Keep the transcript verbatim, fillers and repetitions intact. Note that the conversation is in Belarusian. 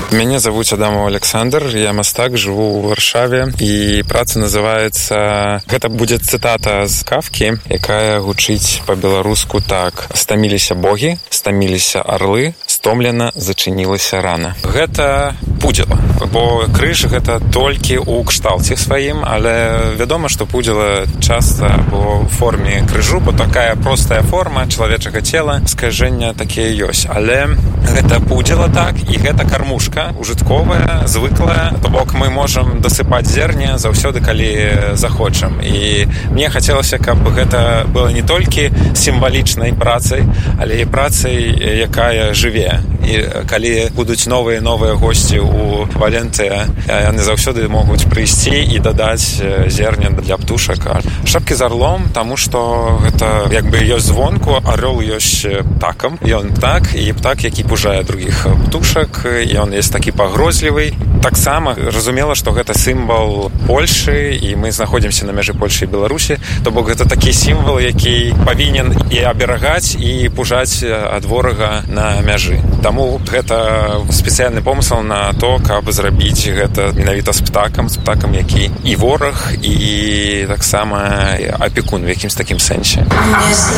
Мяне завуць Адамаў Александр, я мастак, жыву ў Варшаве, і праца называецца... Гэта будзе цытата з Кафкі, якая гучыць па-беларуску так: «Стаміліся богі, стаміліся арлы, стомлена зачынілася рана». Гэта пудзіла, бо крыж гэта толькі ў кшталце сваім, але вядома, што пудзіла часта было ў форме крыжу, бо такая простая форма чалавечага цела, скажэння такія ёсць. Але гэта пудзіла так, і гэта кармушка ужытковая, звыклая, то бок мы можам дасыпаць зерне заўсёды, калі захочам. І мне хацелася, каб гэта было не толькі сімвалічнай працай, але і працай, якая жыве. І калі будуць новыя новыя госці у Валентыя, яны заўсёды могуць прыйсці і дадаць зерне для птушак. Шапкі з арлом, таму што гэта як бы ёсць звонку, арол ёсць птакам. Ён птак, і птак, які пужае другіх птушак, і ён ёсць такі пагрозлівы. Таксама разумела, што гэта сімвал Польшы, і мы знаходзімся на мяжы Польшы і Беларусі. То бок гэта такі сімвал, які павінен і аберагаць, і пужаць ад ворага на мяжы. Таму гэта спецыяльны помысл на то, каб зрабіць гэта менавіта з птакам, з птакам, які і вораг, і таксама апекун в якімсь такім сэнсе.